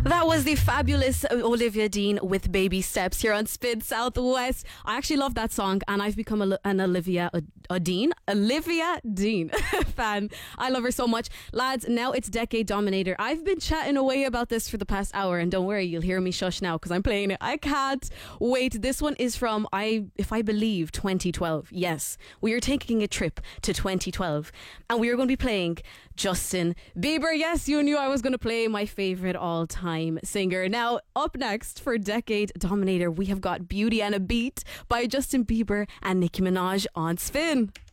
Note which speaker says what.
Speaker 1: That was the fabulous Olivia Dean with Baby Steps here on Spin Southwest. I actually love that song, and I've become an Olivia Dean fan. I love her so much. Lads, now it's Decade Dominator. I've been chatting away about this for the past hour, and don't worry, you'll hear me shush now because I'm playing it. I can't wait. This one is from, if I believe, 2012. Yes, we are taking a trip to 2012, and we are going to be playing Justin Bieber. Yes, you knew I was going to play my favorite all-time singer. Now, up next for Decade Dominator, we have got Beauty and a Beat by Justin Bieber and Nicki Minaj on Spin.